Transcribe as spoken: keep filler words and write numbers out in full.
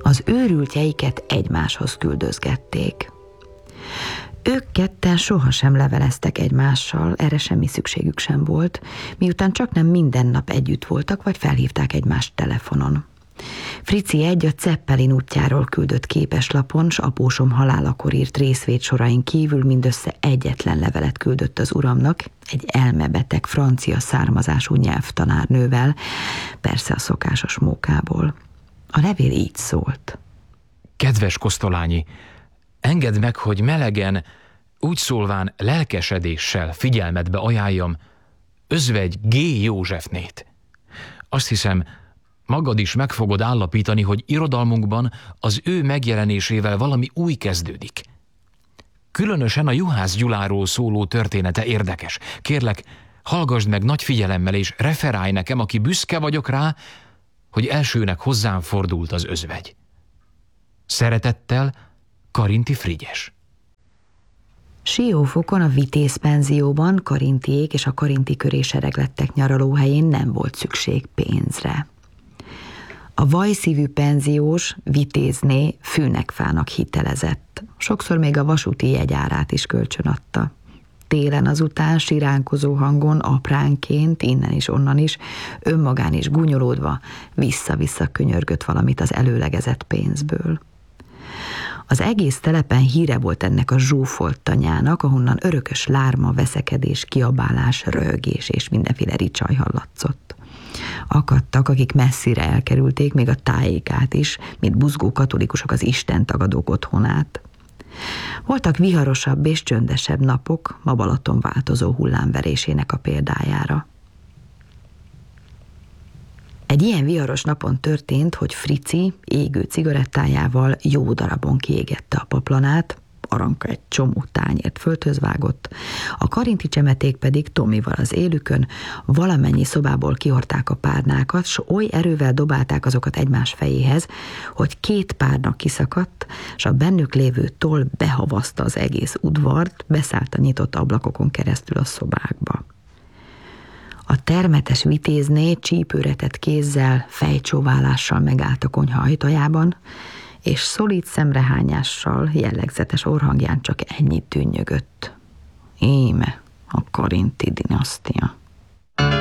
Az őrültjeiket egymáshoz küldözgették. Ők ketten sohasem leveleztek egymással, erre semmi szükségük sem volt, miután csaknem minden nap együtt voltak, vagy felhívták egymást telefonon. Frici egy a Zeppelin útjáról küldött képeslapon, s apósom halálakor írt részvétsorain kívül mindössze egyetlen levelet küldött az uramnak, egy elmebeteg francia származású nyelvtanárnővel, persze a szokásos mókából. A levél így szólt. Kedves Kosztolányi, engedd meg, hogy melegen, úgy szólván lelkesedéssel figyelmedbe ajánljam Özvegy G. Józsefnét. Azt hiszem, magad is meg fogod állapítani, hogy irodalmunkban az ő megjelenésével valami új kezdődik. Különösen a Juhász Gyuláról szóló története érdekes. Kérlek, hallgasd meg nagy figyelemmel, és referálj nekem, aki büszke vagyok rá, hogy elsőnek hozzám fordult az özvegy. Szeretettel, Karinti Frigyes. Siófokon a Vitéz penzióban Karintiék és a Karinti köré sereglettek nyaralóhelyén nem volt szükség pénzre. A vajszívű penziós Vitézné fűnekfának hitelezett. Sokszor még a vasúti jegyárát is kölcsönadta. Télen azután siránkozó hangon, apránként, innen is, onnan is, önmagán is gúnyolódva, vissza-vissza könyörgött valamit az előlegezett pénzből. Az egész telepen híre volt ennek a zsúfolt tanyának, ahonnan örökös lárma, veszekedés, kiabálás, röhögés és mindenféle ricsaj hallatszott. Akadtak, akik messzire elkerülték még a tájékát is, mint buzgó katolikusok az istentagadók otthonát. Voltak viharosabb és csöndesebb napok, ma Balaton változó hullámverésének a példájára. Egy ilyen viharos napon történt, hogy Frici égő cigarettájával jó darabon kiégette a paplanát, Aranka egy csomó tányért földhöz vágott, a Karinti csemeték pedig Tomival az élükön valamennyi szobából kihorták a párnákat, s oly erővel dobálták azokat egymás fejéhez, hogy két párna kiszakadt, s a bennük lévő toll behavaszta az egész udvart, beszállt a nyitott ablakokon keresztül a szobákba. A termetes Vitézné csípőretett kézzel, fejcsóválással megállt a konyha ajtajában, és szolid szemrehányással, jellegzetes orhangján csak ennyit dünnyögött. Íme a Karinti dinasztia.